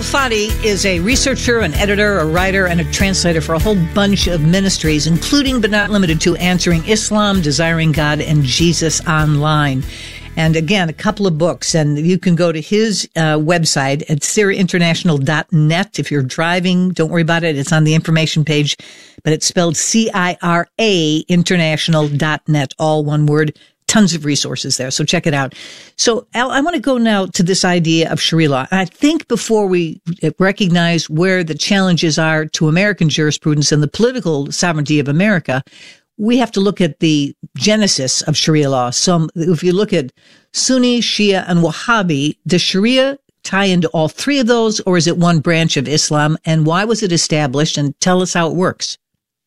Fadi is a researcher, an editor, a writer, and a translator for a whole bunch of ministries, including but not limited to Answering Islam, Desiring God, and Jesus Online. And again, a couple of books, and you can go to his website at cirainternational.net. If you're driving, don't worry about it. It's on the information page, but it's spelled CIRA international.net, all one word. Tons of resources there, so check it out. So, Al, I want to go now to this idea of Sharia law. And I think before we recognize where the challenges are to American jurisprudence and the political sovereignty of America, we have to look at the genesis of Sharia law. So if you look at Sunni, Shia, and Wahhabi, does Sharia tie into all three of those, or is it one branch of Islam? And why was it established? And tell us how it works.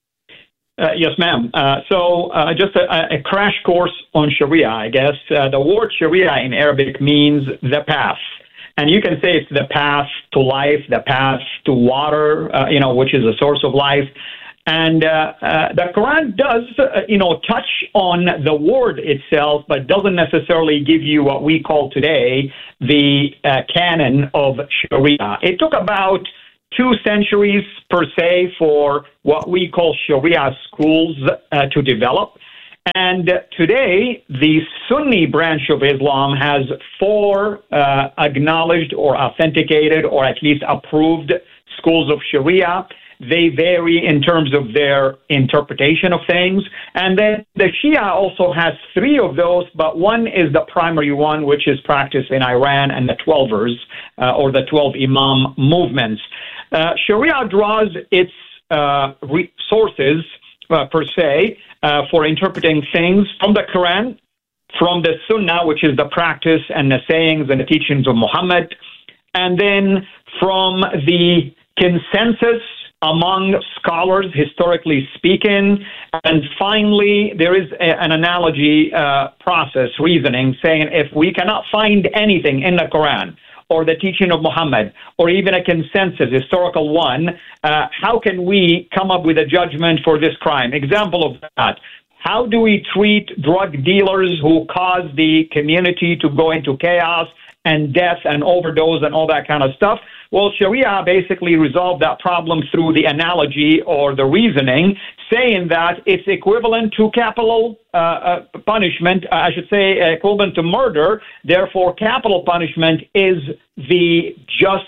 Yes, ma'am. So just a crash course on Sharia, I guess. The word Sharia in Arabic means the path. And you can say it's the path to life, the path to water, which is a source of life. And the Quran does, touch on the word itself, but doesn't necessarily give you what we call today the canon of Sharia. It took about 2 centuries per se for what we call Sharia schools to develop. And today, the Sunni branch of Islam has 4 acknowledged or authenticated or at least approved schools of Sharia. They vary in terms of their interpretation of things. And then the Shia also has 3 of those, but one is the primary one, which is practiced in Iran and the Twelvers, or the 12 Imam movements. Sharia draws its sources, per se, for interpreting things from the Quran, from the Sunnah, which is the practice and the sayings and the teachings of Muhammad, and then from the consensus among scholars, historically speaking. And finally, there is an analogy process, reasoning, saying if we cannot find anything in the Quran or the teaching of Muhammad, or even a consensus, historical one, how can we come up with a judgment for this crime? Example of that. How do we treat drug dealers who cause the community to go into chaos and death and overdose and all that kind of stuff? Well, Sharia basically resolved that problem through the analogy or the reasoning, saying that it's equivalent to capital punishment, I should say equivalent to murder. Therefore, capital punishment is the just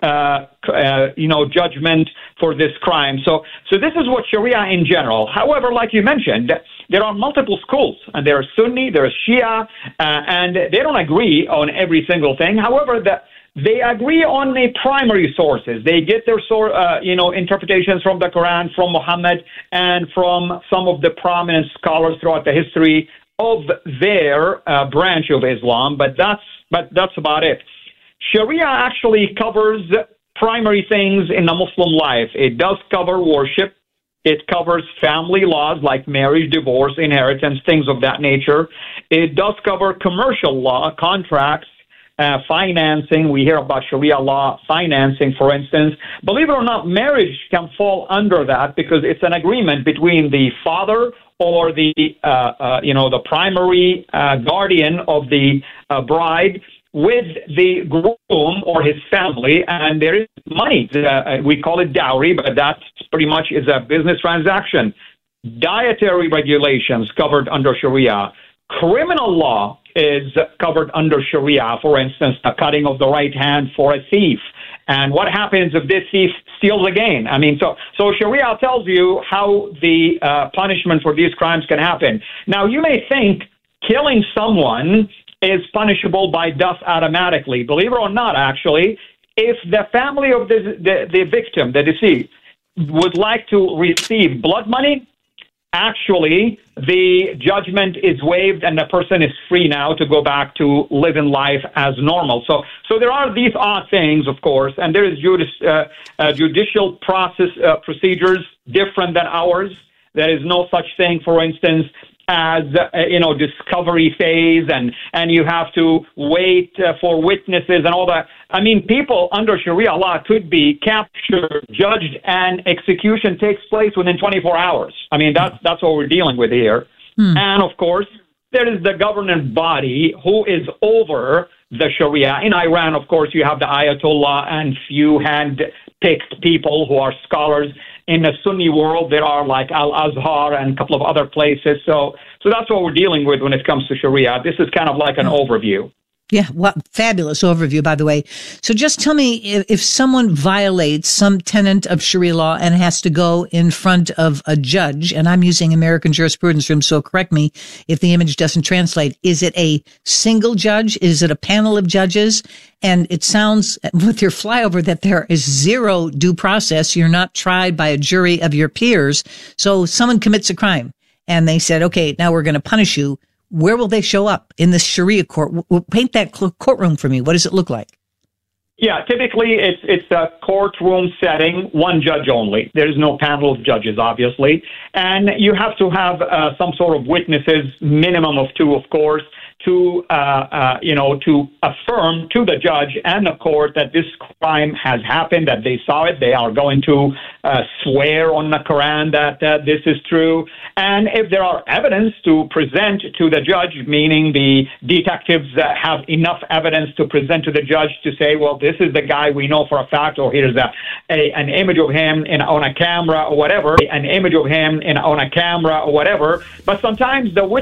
judgment for this crime. So this is what Sharia in general. However, like you mentioned, there are multiple schools, and there are Sunni, there is Shia, and they don't agree on every single thing. However, they agree on the primary sources. They get their interpretations from the Quran, from Muhammad, and from some of the prominent scholars throughout the history of their branch of Islam. But that's about it. Sharia actually covers primary things in the Muslim life. It does cover worship. It covers family laws like marriage, divorce, inheritance, things of that nature. It does cover commercial law, contracts, financing. We hear about Sharia law, financing, for instance. Believe it or not, marriage can fall under that because it's an agreement between the father or the primary guardian of the bride with the groom or his family, and there is money. We call it dowry, but that pretty much is a business transaction. Dietary regulations covered under Sharia. Criminal law is covered under Sharia, for instance, the cutting of the right hand for a thief. And what happens if this thief steals again? I mean, so Sharia tells you how the punishment for these crimes can happen. Now, you may think killing someone is punishable by death automatically. Believe it or not, actually, if the family of the victim, the deceased, would like to receive blood money, actually, the judgment is waived and the person is free now to go back to living life as normal. So there are these odd things, of course, and there is judicial procedures different than ours. There is no such thing, for instance, as discovery phase, and you have to wait for witnesses and all that. I mean, people under Sharia law could be captured, judged, and execution takes place within 24 hours. I mean, that's what we're dealing with here. And of course, there is the governing body who is over the Sharia. In Iran, of course, you have the Ayatollah and few hand-picked people who are scholars. In the Sunni world, there are like Al-Azhar and a couple of other places. So that's what we're dealing with when it comes to Sharia. This is kind of like an overview. Yeah, well, fabulous overview, by the way. So just tell me if someone violates some tenet of Sharia law and has to go in front of a judge, and I'm using American jurisprudence room, so correct me if the image doesn't translate. Is it a single judge? Is it a panel of judges? And it sounds with your flyover that there is zero due process. You're not tried by a jury of your peers. So someone commits a crime and they said, okay, now we're going to punish you. Where will they show up in this Sharia court? Paint that courtroom for me. What does it look like? Yeah, typically it's a courtroom setting, one judge only. There is no panel of judges, obviously. And you have to have some sort of witnesses, minimum of two, of course, to affirm to the judge and the court that this crime has happened, that they saw it. They are going to swear on the Quran that this is true. And if there are evidence to present to the judge, meaning the detectives have enough evidence to present to the judge to say, well, this is the guy we know for a fact, or here's an image of him on a camera or whatever, But sometimes the